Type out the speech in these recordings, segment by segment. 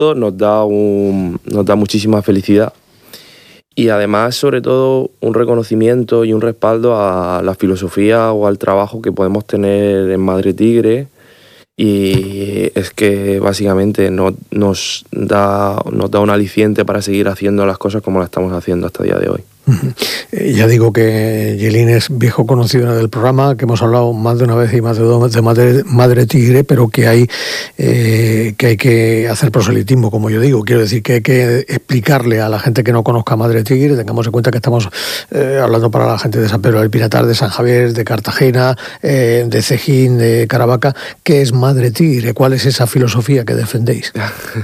nos da muchísima felicidad. Y además, sobre todo, un reconocimiento y un respaldo a la filosofía o al trabajo que podemos tener en Madre Tigre. Y es que básicamente nos da un aliciente para seguir haciendo las cosas como las estamos haciendo hasta el día de hoy. Ya digo que Yelín es viejo conocido del programa, que hemos hablado más de una vez y más de dos de Madre Tigre, pero que hay que hacer proselitismo, como yo digo. Quiero decir que hay que explicarle a la gente que no conozca Madre Tigre. Tengamos en cuenta que estamos hablando para la gente de San Pedro del Pinatar, de San Javier, de Cartagena, de Cejín, de Caravaca. ¿Qué es Madre Tigre? ¿Cuál es esa filosofía que defendéis?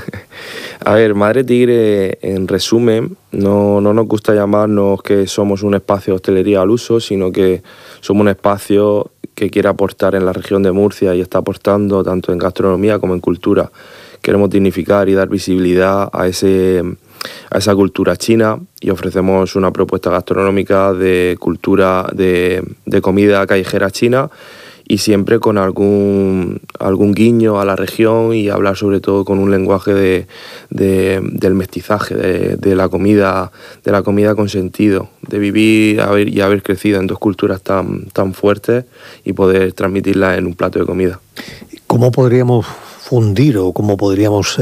A ver, Madre Tigre, en resumen, no nos gusta llamarnos que somos un espacio de hostelería al uso, sino que somos un espacio que quiere aportar en la región de Murcia y está aportando tanto en gastronomía como en cultura. Queremos dignificar y dar visibilidad a esa cultura china y ofrecemos una propuesta gastronómica de cultura, de comida callejera china, y siempre con algún guiño a la región y hablar sobre todo con un lenguaje del mestizaje, de la comida con sentido, de vivir y haber crecido en dos culturas tan fuertes y poder transmitirla en un plato de comida. ¿Cómo podríamos fundir o cómo podríamos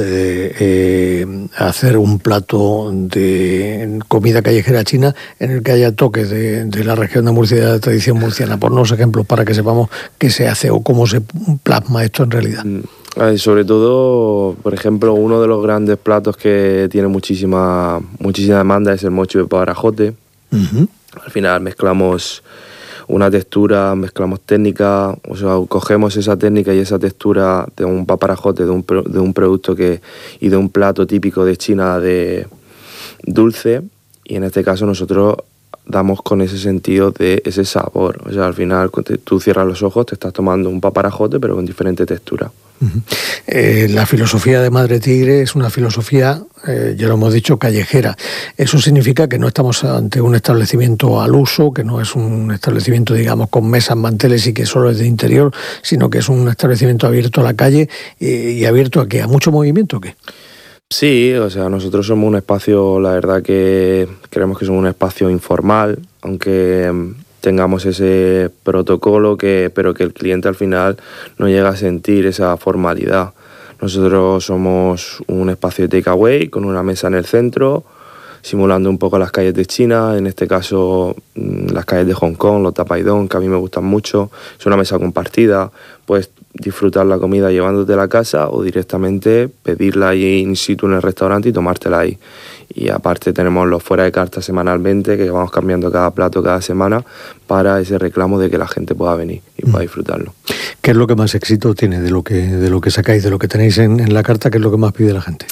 hacer un plato de comida callejera china en el que haya toques de la región de Murcia y de la tradición murciana? Ponnos ejemplos para que sepamos qué se hace o cómo se plasma esto en realidad. Sobre todo, por ejemplo, uno de los grandes platos que tiene muchísima demanda es el mocho de paparajote. Uh-huh. Al final mezclamos una textura, mezclamos técnica, o sea, cogemos esa técnica y esa textura de un paparajote, de un producto y de un plato típico de China de dulce, y en este caso nosotros damos con ese sentido de ese sabor. O sea, al final tú cierras los ojos, te estás tomando un paparajote pero con diferente textura. Uh-huh. La filosofía de Madre Tigre es una filosofía, ya lo hemos dicho, callejera. Eso significa que no estamos ante un establecimiento al uso, que no es un establecimiento, digamos, con mesas, manteles y que solo es de interior, sino que es un establecimiento abierto a la calle y abierto a ¿qué? ¿A mucho movimiento o qué? Sí, o sea, nosotros somos un espacio, la verdad que creemos que somos un espacio informal, aunque tengamos ese protocolo, pero que el cliente al final no llega a sentir esa formalidad. Nosotros somos un espacio de takeaway con una mesa en el centro, simulando un poco las calles de China, en este caso las calles de Hong Kong, los tapaidong, que a mí me gustan mucho. Es una mesa compartida, puedes disfrutar la comida llevándote a la casa o directamente pedirla ahí in situ en el restaurante y tomártela ahí. Y aparte tenemos los fuera de carta semanalmente, que vamos cambiando cada plato cada semana para ese reclamo de que la gente pueda venir y pueda disfrutarlo. ¿Qué es lo que más éxito tiene de lo que sacáis, de lo que tenéis en la carta? ¿Qué es lo que más pide la gente?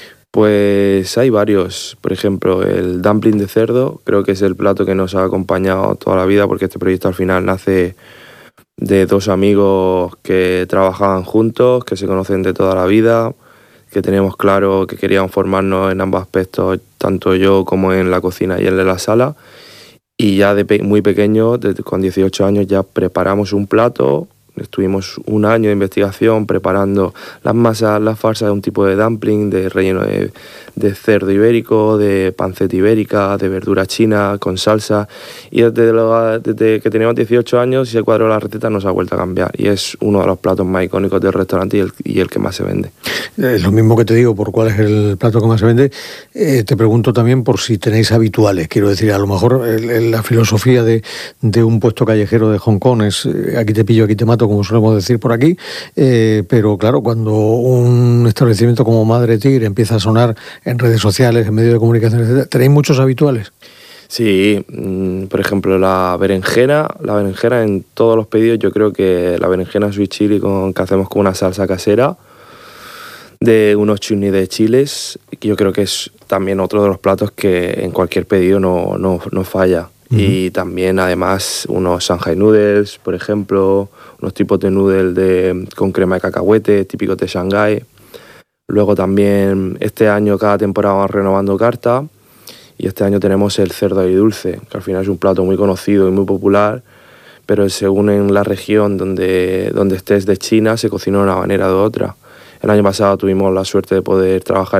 Pues hay varios. Por ejemplo, el dumpling de cerdo, creo que es el plato que nos ha acompañado toda la vida, porque este proyecto al final nace de dos amigos que trabajaban juntos, que se conocen de toda la vida, que teníamos claro que queríamos formarnos en ambos aspectos, tanto yo como en la cocina y él en la sala. Y ya muy pequeño, con 18 años, ya preparamos un plato. Estuvimos un año de investigación preparando las masas, las farsas de un tipo de dumpling, de relleno de cerdo ibérico, de panceta ibérica, de verdura china, con salsa. Y desde que teníamos 18 años y se cuadró la receta nos ha vuelto a cambiar. Y es uno de los platos más icónicos del restaurante y el que más se vende. Lo mismo que te digo por cuál es el plato que más se vende, te pregunto también por si tenéis habituales. Quiero decir, a lo mejor la filosofía de un puesto callejero de Hong Kong es aquí te pillo, aquí te mato, como solemos decir por aquí, pero claro, cuando un establecimiento como Madre Tigre empieza a sonar en redes sociales, en medios de comunicación, etc., ¿tenéis muchos habituales? Sí, por ejemplo, la berenjena en todos los pedidos, yo creo que la berenjena sweet chili que hacemos con una salsa casera, de unos chutney de chiles, que yo creo que es también otro de los platos que en cualquier pedido no falla. Uh-huh. Y también además unos Shanghai noodles, por ejemplo, unos tipos de noodles con crema de cacahuete, típicos de Shanghái. Luego también este año cada temporada vamos renovando carta y este año tenemos el cerdo agridulce, que al final es un plato muy conocido y muy popular, pero según en la región donde estés de China se cocina de una manera o de otra. El año pasado tuvimos la suerte de poder trabajar